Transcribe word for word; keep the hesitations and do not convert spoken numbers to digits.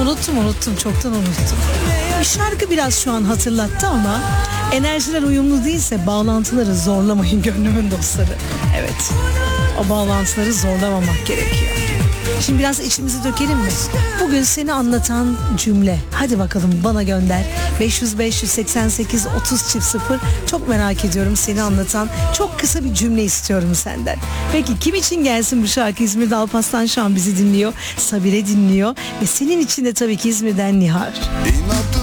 Unuttum unuttum çoktan unuttum. Bir şarkı biraz şu an hatırlattı ama enerjiler uyumlu değilse bağlantıları zorlamayın gönlümün dostları. Evet, o bağlantıları zorlamamak gerekiyor. Şimdi biraz içimizi dökelim mi? Bugün seni anlatan cümle. Hadi bakalım bana gönder. beş yüz beş yüz seksen sekiz otuz çift sıfır. Çok merak ediyorum seni anlatan. Çok kısa bir cümle istiyorum senden. Peki kim için gelsin bu şarkı? İzmir'de Alparslan şu an bizi dinliyor. Sabire dinliyor. Ve senin için de tabii ki İzmir'den Nihar.